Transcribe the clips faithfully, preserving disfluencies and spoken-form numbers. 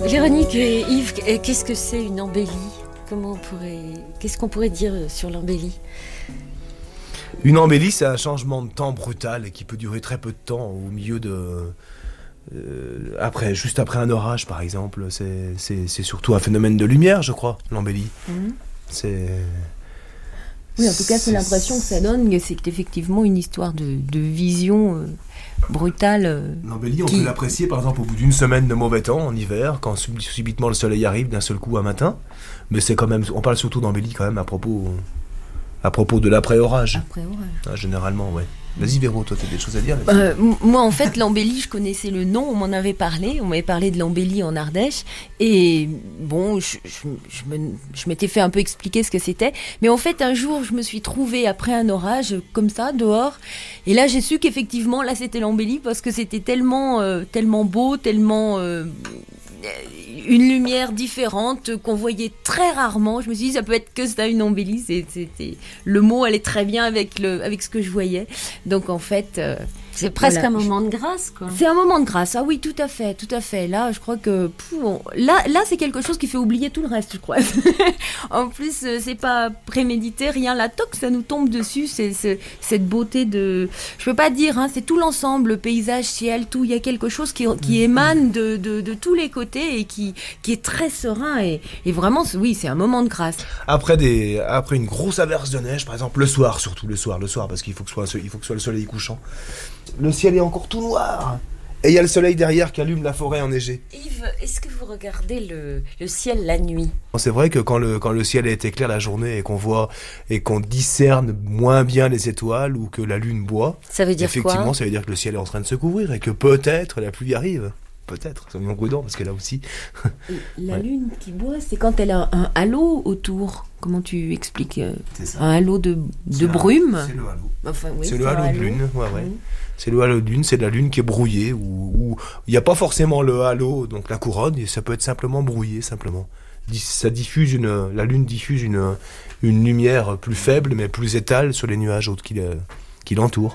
Véronique et Yves, qu'est-ce que c'est une embellie ? Comment on pourrait, qu'est-ce qu'on pourrait dire sur l'embellie ? Une embellie, c'est un changement de temps brutal et qui peut durer très peu de temps au milieu de... Euh, après, juste après un orage, par exemple. C'est, c'est, c'est surtout un phénomène de lumière, je crois, l'embellie. Mmh. C'est... Oui, en tout cas, c'est l'impression que ça donne, c'est effectivement une histoire de, de vision euh, brutale. Euh, L'embellie, on qui... peut l'apprécier, par exemple, au bout d'une semaine de mauvais temps, en hiver, quand subitement le soleil arrive d'un seul coup un matin. Mais c'est quand même... On parle surtout d'embellie, quand même, à propos... À propos de l'après-orage. Après-orage. Ah, généralement, ouais. Vas-y Véro, toi, tu as des choses à dire là-dessus. euh, Moi, en fait, l'embellie, je connaissais le nom, on m'en avait parlé, on m'avait parlé de l'embellie en Ardèche, et bon, je, je, je, me, je m'étais fait un peu expliquer ce que c'était, mais en fait, un jour, je me suis trouvée après un orage, comme ça, dehors, et là, j'ai su qu'effectivement, là, c'était l'embellie, parce que c'était tellement, euh, tellement beau, tellement... Euh, une lumière différente qu'on voyait très rarement. Je me suis dit, ça peut être que ça, une embellie. C'est, c'était... Le mot allait très bien avec, le, avec ce que je voyais. Donc, en fait... Euh, c'est presque voilà. un moment de grâce, quoi. C'est un moment de grâce. Ah oui, tout à fait, tout à fait. Là, je crois que... Pff, bon, là, là, c'est quelque chose qui fait oublier tout le reste, je crois. En plus, c'est pas prémédité, rien. La toque, ça nous tombe dessus. C'est, c'est cette beauté de... Je peux pas dire, hein, c'est tout l'ensemble, paysage, ciel, tout. Il y a quelque chose qui, qui émane de, de, de tous les côtés et qui, qui est très serein. Et, et vraiment, oui, c'est un moment de grâce. Après, des, après une grosse averse de neige, par exemple, le soir, surtout le soir, le soir, parce qu'il faut que ce soit, il faut que ce soit le soleil couchant. Le ciel est encore tout noir. Et il y a le soleil derrière qui allume la forêt enneigée. Yves, est-ce que vous regardez le, le ciel la nuit ? C'est vrai que quand le, quand le ciel est clair la journée et qu'on voit et qu'on discerne moins bien les étoiles ou que la lune boit, ça veut dire effectivement, quoi ? Ça veut dire que le ciel est en train de se couvrir et que peut-être la pluie arrive. Peut-être, soyons prudents parce qu'elle a aussi... La ouais. lune qui boit, c'est quand elle a un halo autour. Comment tu expliques euh, C'est ça. Un halo de, de brume. C'est le halo. Enfin, oui, c'est, c'est le halo, halo de lune, ouais, ouais. Mmh. C'est le halo de lune, c'est la lune qui est brouillée, où il n'y a pas forcément le halo, donc la couronne, et ça peut être simplement brouillé, simplement. Ça diffuse une, la lune diffuse une, une lumière plus faible, mais plus étale sur les nuages autres qui, qui l'entourent.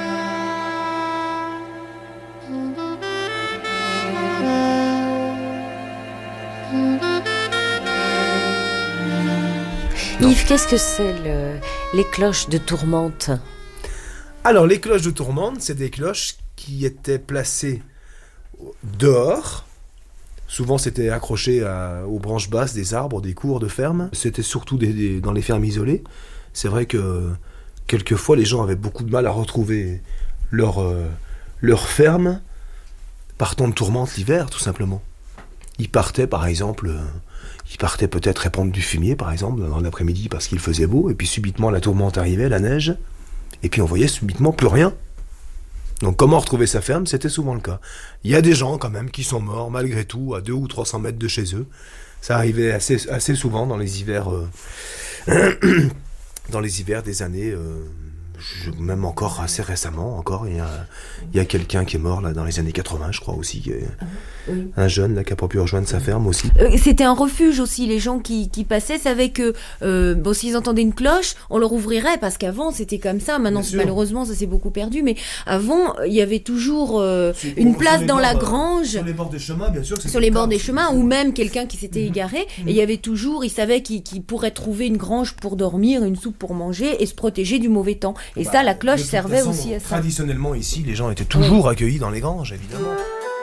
Yves, qu'est-ce que c'est le, les cloches de tourmente ? Alors, les cloches de tourmente, c'est des cloches qui étaient placées dehors. Souvent, c'était accroché à, aux branches basses des arbres, des cours de ferme. C'était surtout des, des, dans les fermes isolées. C'est vrai que quelquefois, les gens avaient beaucoup de mal à retrouver leur, euh, leur ferme partant de tourmente l'hiver, tout simplement. Ils partaient, par exemple... Euh, Ils partaient peut-être répandre du fumier, par exemple, dans l'après-midi parce qu'il faisait beau, et puis subitement la tourmente arrivait, la neige, et puis on voyait subitement plus rien. Donc comment retrouver sa ferme, c'était souvent le cas. Il y a des gens quand même qui sont morts, malgré tout, à deux ou trois cents mètres de chez eux. Ça arrivait assez, assez souvent dans les hivers, euh, dans les hivers des années... Euh, Je, même encore assez récemment, encore, il y a, il y a quelqu'un qui est mort là dans les années quatre-vingts, je crois aussi, oui. Un jeune là qui n'a pas pu rejoindre sa ferme aussi. Euh, c'était un refuge aussi, les gens qui, qui passaient savaient que euh, bon, s'ils entendaient une cloche, on leur ouvrirait, parce qu'avant c'était comme ça, maintenant malheureusement ça s'est beaucoup perdu, mais avant il y avait toujours euh, une place dans la grange, sur les bords des chemins, bien sûr, sur les bords des chemins, ou même quelqu'un qui s'était égaré, mmh. et il y avait toujours, il savait qu'il, qu'il pourrait trouver une grange pour dormir, une soupe pour manger et se protéger du mauvais temps. Et bah, ça, la cloche servait façon, aussi à ça. Traditionnellement, ici, les gens étaient toujours oui. accueillis dans les granges, évidemment.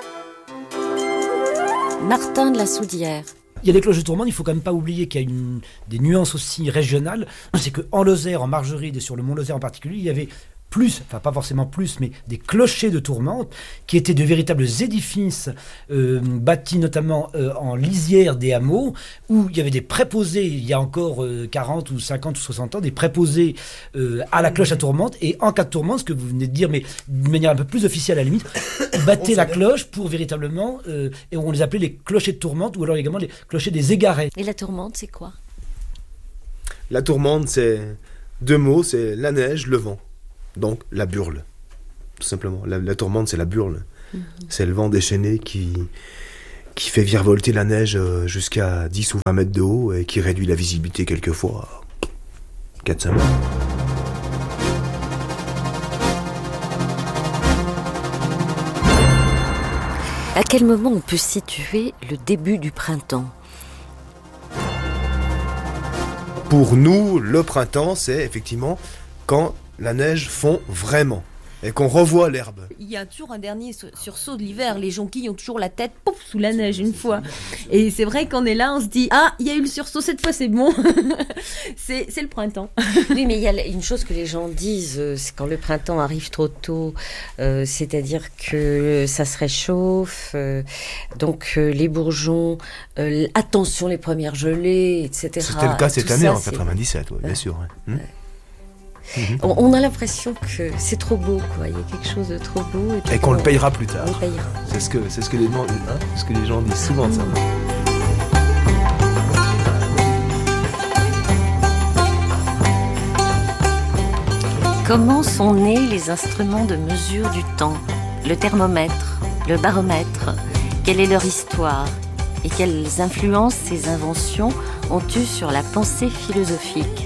Martin de la Soudière. Il y a les cloches de tourmente, il ne faut quand même pas oublier qu'il y a une, des nuances aussi régionales. C'est qu'en Lozère, en Margeride et sur le Mont Lozère en particulier, il y avait plus, enfin pas forcément plus, mais des clochers de tourmente qui étaient de véritables édifices euh, bâtis notamment euh, en lisière des hameaux, où il y avait des préposés, il y a encore euh, quarante ou cinquante ou soixante ans, des préposés euh, à la cloche à tourmente, et en cas de tourmente, ce que vous venez de dire, mais de manière un peu plus officielle à la limite, battaient la cloche pour véritablement, euh, et on les appelait les clochers de tourmente, ou alors également les clochers des égarés. Et la tourmente, c'est quoi ? La tourmente, c'est deux mots, c'est la neige, le vent. Donc la burle, tout simplement. La, la tourmente, c'est la burle. Mmh. C'est le vent déchaîné qui, qui fait virevolter la neige jusqu'à dix ou vingt mètres de haut et qui réduit la visibilité quelquefois à quatre à cinq mètres. À quel moment on peut situer le début du printemps ? Pour nous, le printemps, c'est effectivement quand la neige fond vraiment et qu'on revoit l'herbe. Il y a toujours un dernier sursaut de l'hiver. Les jonquilles ont toujours la tête pouf, sous la neige une fois. Et c'est vrai qu'on est là, on se dit « Ah, il y a eu le sursaut, cette fois c'est bon !» c'est, c'est le printemps. Oui, mais il y a une chose que les gens disent, c'est quand le printemps arrive trop tôt, euh, c'est-à-dire que ça se réchauffe, euh, donc euh, les bourgeons, euh, attention les premières gelées, et cetera. C'était le cas cette Tout année, ça, en c'est... quatre-vingt-dix-sept, ouais, bien ouais. sûr. Ouais. Ouais. Mmh. On, on a l'impression que c'est trop beau, quoi. Il y a quelque chose de trop beau. Et, et qu'on on, le payera plus tard. On le payera. C'est ce que, c'est ce que, les, hein, ce que les gens disent souvent, mmh. ça. Comment sont nés les instruments de mesure du temps ? Le thermomètre, le baromètre. Quelle est leur histoire ? Et quelles influences ces inventions ont eues sur la pensée philosophique ?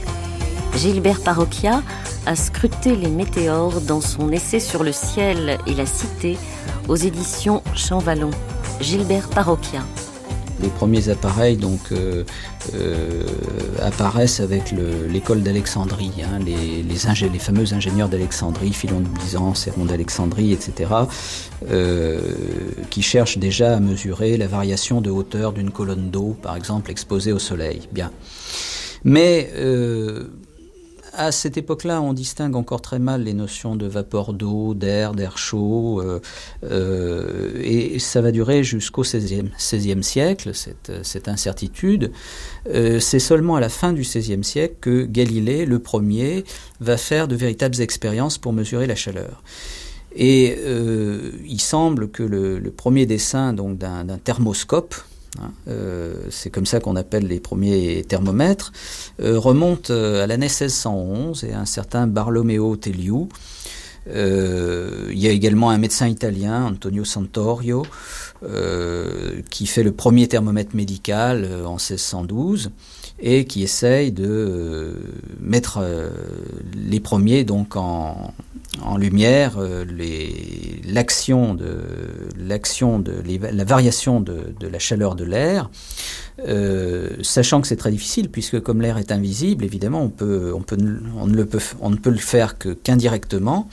Gilbert Parrocchia a scruté les météores dans son essai sur le ciel et la cité aux éditions Champvallon. Gilbert Parrocchia. Les premiers appareils donc, euh, euh, apparaissent avec le, l'école d'Alexandrie, hein, les, les, ingé- les fameux ingénieurs d'Alexandrie, Philon de Byzance, Héron d'Alexandrie, et cetera, euh, qui cherchent déjà à mesurer la variation de hauteur d'une colonne d'eau, par exemple, exposée au soleil. Bien. Mais euh, à cette époque-là, on distingue encore très mal les notions de vapeur d'eau, d'air, d'air chaud, euh, euh, et ça va durer jusqu'au seizième siècle, cette, cette incertitude. Euh, c'est seulement à la fin du seizième siècle que Galilée, le premier, va faire de véritables expériences pour mesurer la chaleur. Et euh, il semble que le, le premier dessin donc, d'un, d'un thermoscope, Hein, euh, c'est comme ça qu'on appelle les premiers thermomètres, euh, remonte euh, à l'année seize cent onze et à un certain Bartolomeo Telliu. Euh, il y a également un médecin italien, Antonio Santorio, euh, qui fait le premier thermomètre médical euh, en seize cent douze et qui essaye de euh, mettre euh, les premiers donc en, en lumière euh, les, l'action de l'action de les, la variation de, de la chaleur de l'air, euh, sachant que c'est très difficile puisque comme l'air est invisible, évidemment on peut on peut on ne le peut on ne peut le faire que qu'indirectement.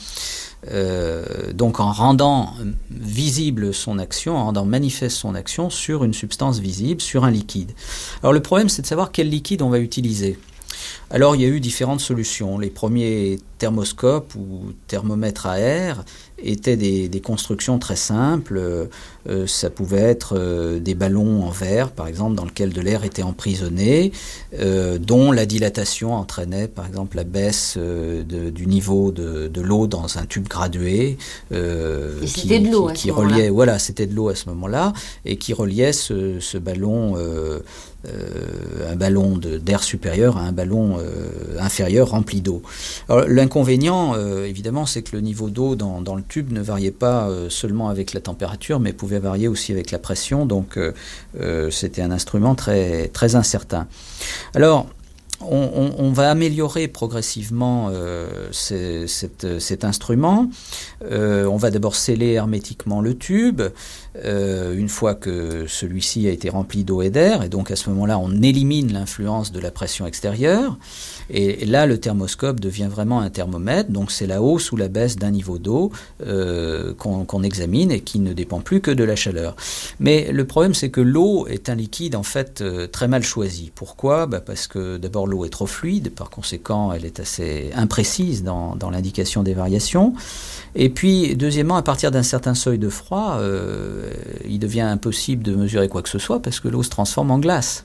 Euh, donc en rendant visible son action, en rendant manifeste son action sur une substance visible, sur un liquide. Alors le problème c'est de savoir quel liquide on va utiliser. Alors il y a eu différentes solutions. Les premiers thermoscopes ou thermomètres à air étaient des, des constructions très simples. Euh, ça pouvait être euh, des ballons en verre, par exemple, dans lesquels de l'air était emprisonné, euh, dont la dilatation entraînait, par exemple, la baisse euh, de, du niveau de, de l'eau dans un tube gradué. Euh, et qui, c'était de l'eau qui, à ce qui reliait, voilà, c'était de l'eau à ce moment-là, et qui reliait ce, ce ballon, euh, euh, un ballon de, d'air supérieur à un ballon euh, inférieur rempli d'eau. Alors, l'inconvénient, euh, évidemment, c'est que le niveau d'eau dans, dans le tube ne variait pas euh, seulement avec la température, mais pouvait varier aussi avec la pression, donc euh, euh, c'était un instrument très, très incertain. Alors, on, on, on va améliorer progressivement euh, c'est, cette, cet instrument. Euh, on va d'abord sceller hermétiquement le tube, euh, une fois que celui-ci a été rempli d'eau et d'air, et donc à ce moment-là, on élimine l'influence de la pression extérieure. Et là, le thermoscope devient vraiment un thermomètre, donc c'est la hausse ou la baisse d'un niveau d'eau euh, qu'on, qu'on examine et qui ne dépend plus que de la chaleur. Mais le problème, c'est que l'eau est un liquide en fait euh, très mal choisi. Pourquoi ? Bah parce que d'abord l'eau est trop fluide, par conséquent elle est assez imprécise dans, dans l'indication des variations. Et puis deuxièmement, à partir d'un certain seuil de froid, euh, il devient impossible de mesurer quoi que ce soit parce que l'eau se transforme en glace.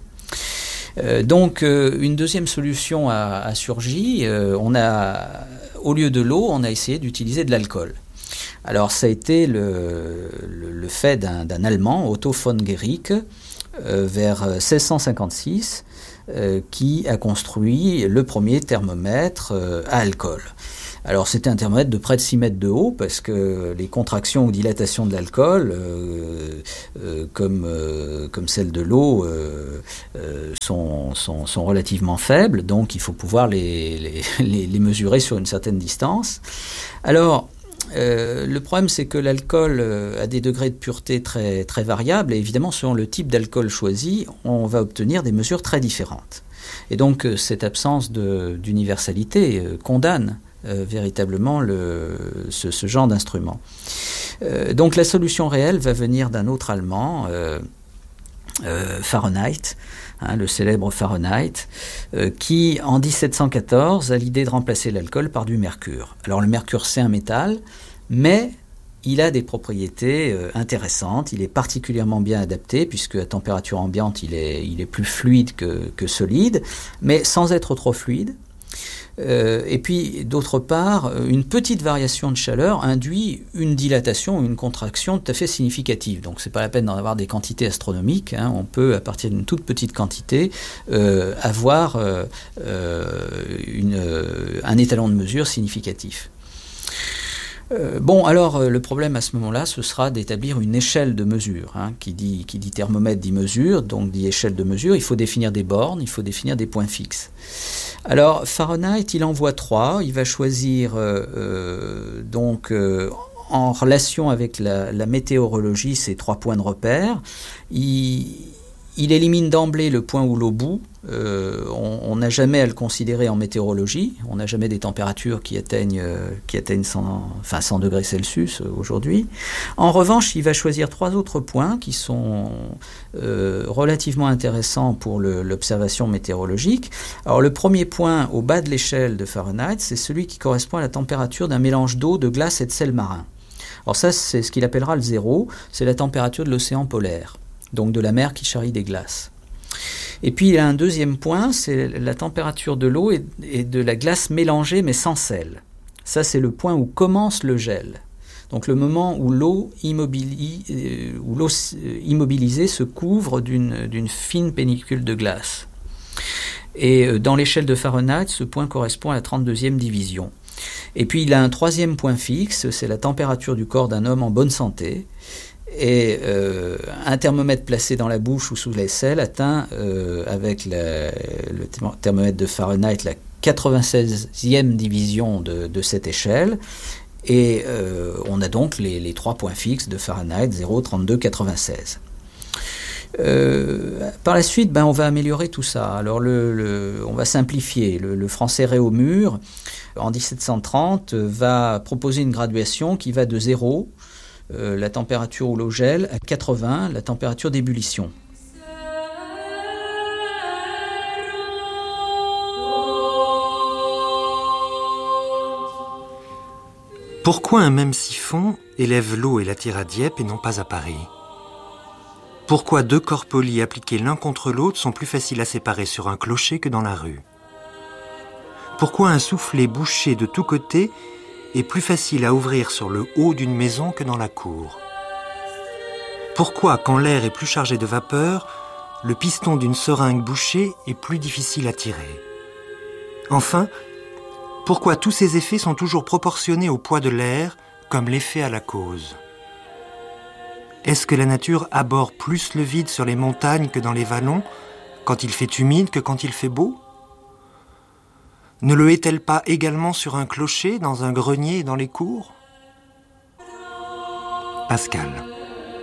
Euh, donc euh, une deuxième solution a, a surgi. Euh, on a, au lieu de l'eau, on a essayé d'utiliser de l'alcool. Alors ça a été le, le, le fait d'un, d'un Allemand, Otto von Guericke, euh, vers seize cent cinquante-six, euh, qui a construit le premier thermomètre euh, à alcool. Alors c'était un thermomètre de près de six mètres de haut parce que les contractions ou dilatations de l'alcool, euh, euh, comme, euh, comme celles de l'eau, euh, euh, sont, sont, sont relativement faibles, donc il faut pouvoir les, les, les, les mesurer sur une certaine distance. Alors Euh, le problème, c'est que l'alcool euh, a des degrés de pureté très, très variables, et évidemment, selon le type d'alcool choisi, on va obtenir des mesures très différentes. Et donc, euh, cette absence de, d'universalité euh, condamne euh, véritablement le, ce, ce genre d'instrument. Euh, donc, la solution réelle va venir d'un autre Allemand, euh, euh, Fahrenheit, hein, le célèbre Fahrenheit, euh, qui, en dix-sept cent quatorze, a l'idée de remplacer l'alcool par du mercure. Alors, le mercure, c'est un métal, mais il a des propriétés euh, intéressantes. Il est particulièrement bien adapté, puisque à température ambiante, il est, il est plus fluide que, que solide, mais sans être trop fluide. Euh, et puis, d'autre part, une petite variation de chaleur induit une dilatation ou une contraction tout à fait significative. Donc, c'est pas la peine d'en avoir des quantités astronomiques. Hein. On peut, à partir d'une toute petite quantité, euh, avoir euh, euh, une, euh, un étalon de mesure significatif. Euh, bon, alors euh, le problème à ce moment-là, ce sera d'établir une échelle de mesure. Hein, qui dit, qui dit thermomètre dit mesure, donc dit échelle de mesure. Il faut définir des bornes, il faut définir des points fixes. Alors Fahrenheit, il en voit trois. Il va choisir euh, euh, donc euh, en relation avec la, la météorologie ces trois points de repère. Il, il élimine d'emblée le point où l'eau bout. Euh, on n'a jamais à le considérer en météorologie. On n'a jamais des températures qui atteignent, euh, qui atteignent cent, enfin cent degrés Celsius euh, aujourd'hui. En revanche, il va choisir trois autres points qui sont euh, relativement intéressants pour le, l'observation météorologique. Alors le premier point au bas de l'échelle de Fahrenheit, c'est celui qui correspond à la température d'un mélange d'eau, de glace et de sel marin. Alors ça, c'est ce qu'il appellera le zéro, c'est la température de l'océan polaire, donc de la mer qui charrie des glaces. Et puis il y a un deuxième point, c'est la température de l'eau et, et de la glace mélangée mais sans sel. Ça, c'est le point où commence le gel. Donc le moment où l'eau, immobili- euh, où l'eau immobilisée se couvre d'une, d'une fine pellicule de glace. Et euh, dans l'échelle de Fahrenheit, ce point correspond à la trente-deuxième division. Et puis il a un troisième point fixe, c'est la température du corps d'un homme en bonne santé. Et euh, un thermomètre placé dans la bouche ou sous l'aisselle atteint, euh, avec la, le thermomètre de Fahrenheit, la quatre-vingt-seizième division de, de cette échelle. Et euh, on a donc les, les trois points fixes de Fahrenheit, zéro, trente-deux, quatre-vingt-seize. Euh, par la suite, ben, on va améliorer tout ça. Alors, le, le, on va simplifier. Le, le français Réaumur, en dix-sept cent trente, va proposer une graduation qui va de zéro, Euh, la température où l'eau gèle, à quatre-vingts, la température d'ébullition. Pourquoi un même siphon élève l'eau et l'attire à Dieppe et non pas à Paris? Pourquoi deux corps polis appliqués l'un contre l'autre sont plus faciles à séparer sur un clocher que dans la rue? Pourquoi un soufflet bouché de tous côtés est plus facile à ouvrir sur le haut d'une maison que dans la cour? Pourquoi, quand l'air est plus chargé de vapeur, le piston d'une seringue bouchée est plus difficile à tirer? Enfin, pourquoi tous ces effets sont toujours proportionnés au poids de l'air, comme l'effet à la cause? Est-ce que la nature aborde plus le vide sur les montagnes que dans les vallons, quand il fait humide que quand il fait beau? Ne le est-elle pas également sur un clocher, dans un grenier et dans les cours? Pascal.